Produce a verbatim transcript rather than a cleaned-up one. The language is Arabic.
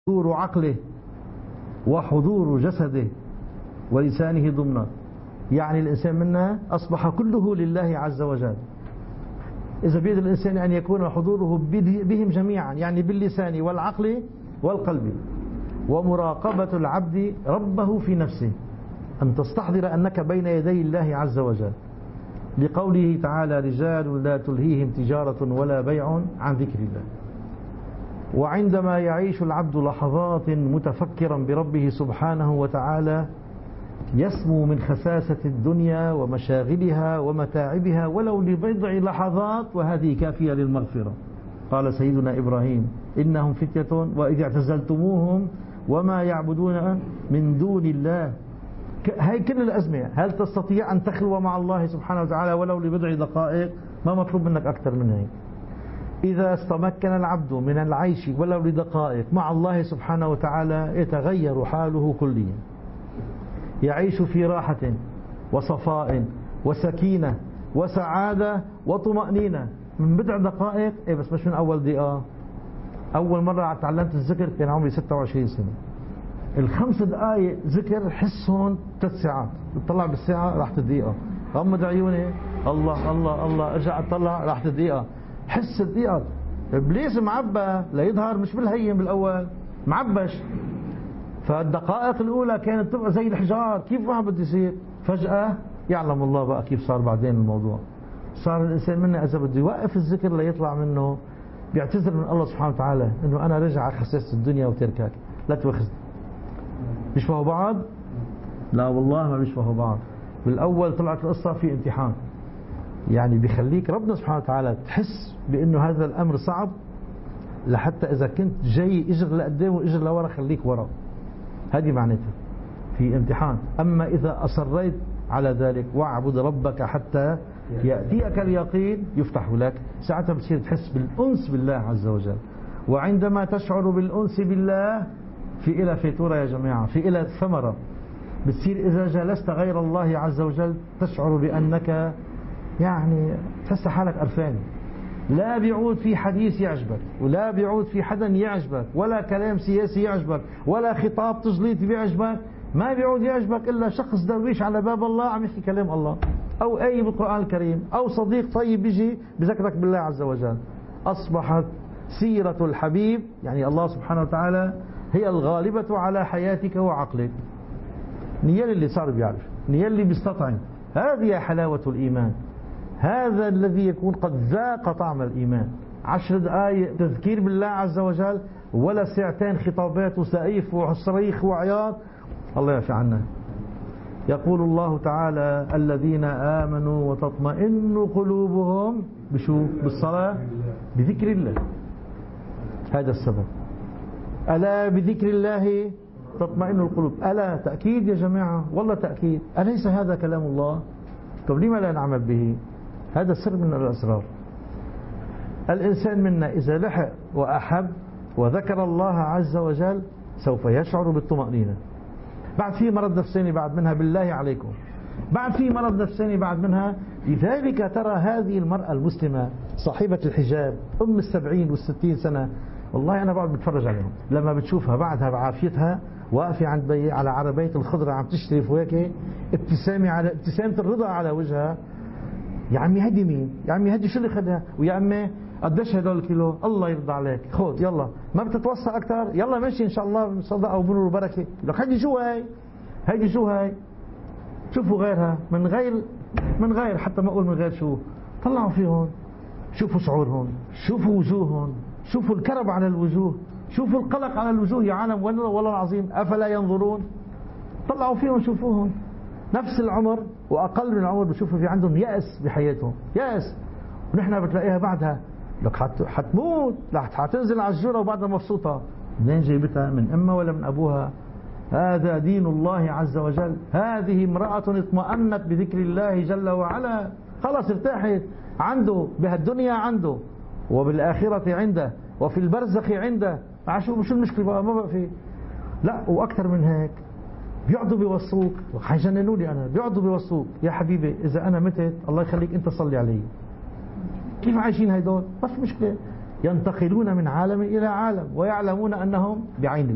حضور عقله وحضور جسده ولسانه ضمنا. يعني الإنسان منا أصبح كله لله عز وجل. إذا بيد الإنسان أن يكون حضوره بهم جميعا، يعني باللسان والعقل والقلب، ومراقبة العبد ربه في نفسه، أن تستحضر أنك بين يدي الله عز وجل، لقوله تعالى: رجال لا تلهيهم تجارة ولا بيع عن ذكر الله. وعندما يعيش العبد لحظات متفكرا بربه سبحانه وتعالى، يسمو من خساسة الدنيا ومشاغلها ومتاعبها ولو لبضع لحظات، وهذه كافية للمغفرة. قال سيدنا إبراهيم: إنهم فتية وإذ اعتزلتموهم وما يعبدون من دون الله. هاي كل الأزمة. هل تستطيع أن تخلو مع الله سبحانه وتعالى ولو لبضع دقائق؟ ما مطلوب منك أكثر من هيك. إذا استمكن العبد من العيش ولو لدقائق مع الله سبحانه وتعالى، يتغير حاله كليا، يعيش في راحة وصفاء وسكينة وسعادة وطمأنينة من بضع دقائق. إيه بس مش من أول دقيقة. أول مرة تعلمت الذكر كان عمري ستة وعشرين سنة. الخمس دقائق ذكر حسهم ثلاث ساعات. اطلع بالساعة راحت الدقيقة، غمض عيوني الله الله الله، ارجع اطلع راحت الدقيقة. حس الدقيقة. إبليس معبى ليظهر، مش بالهين بالأول، معبش. فالدقائق الأولى كانت تبقى زي الحجار، كيف ما بده يصير. فجأة يعلم الله بقى كيف صار بعدين الموضوع. صار الإنسان منا إذا بده يوقف الذكر ليطلع منه، بيعتذر من الله سبحانه وتعالى إنه أنا رجع على خساسة الدنيا وتركك، لا تواخذني. بيشبهوا بعض؟ لا والله ما بيشبهوا بعض. بالأول طلعت القصة في امتحان، يعني بيخليك ربنا سبحانه وتعالى تحس بأنه هذا الأمر صعب، لحتى إذا كنت جاي اجر لقدام واجر لورا خليك ورا. هذه معناتها في امتحان. أما إذا أصريت على ذلك: واعبد ربك حتى يأتيك اليقين، يفتح لك. ساعتها بتصير تحس بالأنس بالله عز وجل. وعندما تشعر بالأنس بالله، في إلى فاتورة يا جماعة، في إلى ثمرة. بتصير إذا جلست غير الله عز وجل تشعر بأنك يعني تحس حالك قرفان. لا بيعود في حديث يعجبك، ولا بيعود في حدا يعجبك، ولا كلام سياسي يعجبك، ولا خطاب تجليطي بيعجبك. ما بيعود يعجبك إلا شخص درويش على باب الله عم يحكي كلام الله، أو آية بالقرآن الكريم، أو صديق طيب بيجي بذكرك بالله عز وجل. أصبحت سيرة الحبيب، يعني الله سبحانه وتعالى، هي الغالبة على حياتك وعقلك. نيال اللي صار بيعرف، نيال اللي بيستطعم. هذه حلاوة الإيمان. هذا الذي يكون قد ذاق طعم الإيمان. عشر دقائق تذكير بالله عز وجل، ولا ساعتين خطابات وسقيف وصريخ وعياط. الله يعفي عنا. يقول الله تعالى: الذين آمنوا وتطمئن قلوبهم بشو؟ بالصلاة، بذكر الله. هذا السبب. ألا بذكر الله تطمئن القلوب. ألا تأكيد يا جماعة، والله تأكيد. أليس هذا كلام الله؟ طب لما لا نعمل به؟ هذا سر من الأسرار. الإنسان منا إذا لحق وأحب وذكر الله عز وجل سوف يشعر بالطمأنينة. بعد في مرض نفساني بعد منها، بالله عليكم، بعد في مرض نفساني بعد منها. لذلك ترى هذه المرأة المسلمة صاحبة الحجاب، أم السبعين والستين سنة، والله أنا بعد بتفرج عليهم لما بتشوفها بعدها بعافيتها واقفة عند بي على عربية الخضرة عم تشتري فواكه، ابتسامة على ابتسامة الرضا على وجهها. يا عمي هدي مين؟ يا عمي هدي شو اللي خدها؟ ويا عمي قديش هدول الكيلو؟ الله يرضى عليك، خذ يلا، ما بتتوسع أكثر؟ يلا ماشي إن شاء الله صدقة وبر وبركة. لك هدي شو هاي؟ هيدي شو هاي؟ شوفوا غيرها، من غير من غير حتى ما أقول من غير شو، طلعوا فيهم، شوفوا شعورهم، شوفوا وجوههم، شوفوا الكرب على الوجوه، شوفوا القلق على الوجوه يا عالم. والله العظيم أفلا ينظرون. طلعوا فيهم شوفوهم، نفس العمر وأقل من العمر بشوفوا في عندهم يأس بحياتهم، يأس. ونحن بتلاقيها بعدها لك حتموت، حتنزل على الجرة وبعدها مبسوطة. منين جايبتها؟ من أمها ولا من أبوها؟ هذا دين الله عز وجل. هذه امرأة اطمأنت بذكر الله جل وعلا، خلاص ارتاحت. عنده بهالدنيا عنده، وبالآخرة عنده، وفي البرزخ عنده. شو شو المشكلة بقى؟ ما بقى فيه. لا وأكثر من هيك بيقعدوا بيوصوك، حيجننوني أنا. بيقعدوا بيوصوك: يا حبيبي إذا أنا متت الله يخليك أنت صلي علي. كيف عايشين هيدول؟ ما في مشكلة. ينتقلون من عالم إلى عالم ويعلمون أنهم بعين الله.